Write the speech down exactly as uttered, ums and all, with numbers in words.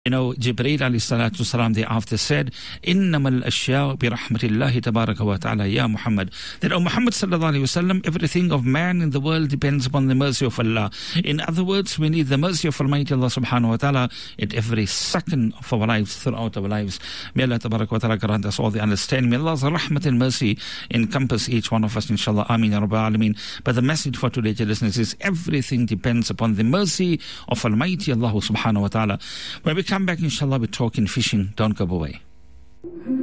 You know, Jibreel alayhi salatu salam thereafter said, Innamal ashya'u bi rahmatillahi tabaraka wa ta'ala ya Muhammad. That, O Muhammad sallallahu alayhi wa sallam, everything of man in the world depends upon the mercy of Allah. In other words, we need the mercy of Almighty Allah subhanahu wa ta'ala at every second of our lives, throughout our lives. May Allah tabaraka wa ta'ala grant us all the understanding. May Allah's rahmat and mercy encompass each one of us, inshallah. Ameen ya Rabbal Alameen. But the message for today, dear listeners, is everything depends upon the mercy of Almighty Allah subhanahu wa ta'ala. When we come back, inshallah, we're talking fishing. Don't go away.